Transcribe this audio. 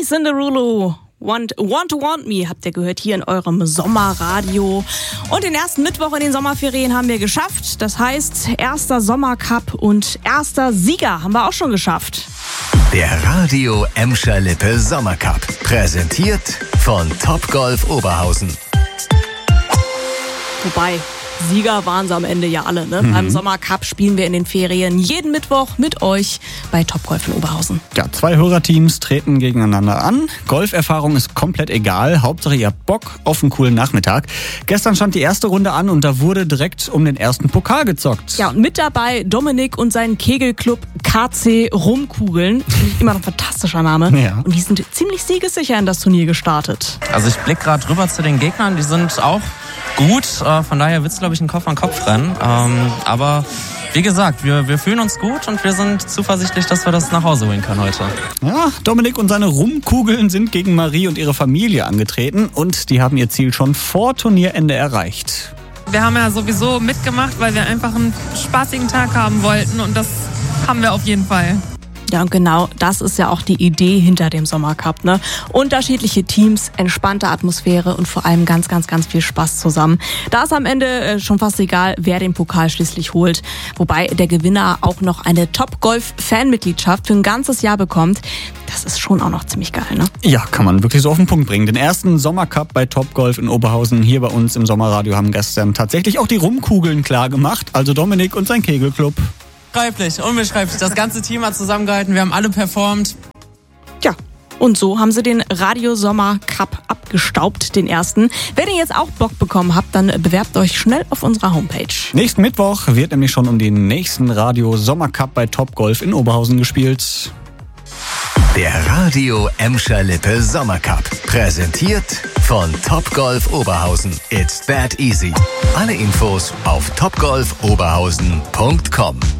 Jason Derulo. Want to Want Me habt ihr gehört hier in eurem Sommerradio. Und den ersten Mittwoch in den Sommerferien haben wir geschafft. Das heißt, erster Sommercup und erster Sieger haben wir auch schon geschafft. Der Radio Emscher Lippe Sommercup. Präsentiert von Topgolf Oberhausen. Wobei, Sieger waren sie am Ende ja alle. Ne? Beim Sommercup spielen wir in den Ferien jeden Mittwoch mit euch bei Topgolf in Oberhausen. Ja, 2 Hörerteams treten gegeneinander an. Golferfahrung ist komplett egal. Hauptsache ihr habt Bock auf einen coolen Nachmittag. Gestern stand die erste Runde an und da wurde direkt um den ersten Pokal gezockt. Ja, und mit dabei Dominik und sein Kegelclub KC Rumkugeln. Immer noch ein fantastischer Name. Ja. Und die sind ziemlich siegessicher in das Turnier gestartet. Also ich blicke gerade rüber zu den Gegnern, die sind auch gut. Von daher wird es, glaube ich, ein Kopf-an-Kopf-Rennen. Aber wie gesagt, wir fühlen uns gut und wir sind zuversichtlich, dass wir das nach Hause holen können heute. Ja, Dominik und seine Rumkugeln sind gegen Marie und ihre Familie angetreten und die haben ihr Ziel schon vor Turnierende erreicht. Wir haben ja sowieso mitgemacht, weil wir einfach einen spaßigen Tag haben wollten und das haben wir auf jeden Fall. Ja, und genau das ist ja auch die Idee hinter dem Sommercup, ne? Unterschiedliche Teams, entspannte Atmosphäre und vor allem ganz, ganz, ganz viel Spaß zusammen. Da ist am Ende schon fast egal, wer den Pokal schließlich holt. Wobei der Gewinner auch noch eine Top-Golf-Fanmitgliedschaft für ein ganzes Jahr bekommt. Das ist schon auch noch ziemlich geil, ne? Ja, kann man wirklich so auf den Punkt bringen. Den ersten Sommercup bei Topgolf in Oberhausen hier bei uns im Sommerradio haben gestern tatsächlich auch die Rumkugeln klar gemacht. Also Dominik und sein Kegelclub. Unbeschreiblich. Das ganze Team hat zusammengehalten, wir haben alle performt. Ja, und so haben sie den Radio Sommer Cup abgestaubt, den ersten. Wenn ihr jetzt auch Bock bekommen habt, dann bewerbt euch schnell auf unserer Homepage. Nächsten Mittwoch wird nämlich schon um den nächsten Radio Sommercup bei Topgolf in Oberhausen gespielt. Der Radio Emscher Lippe Sommercup. Präsentiert von Topgolf Oberhausen. It's that easy. Alle Infos auf topgolfoberhausen.com.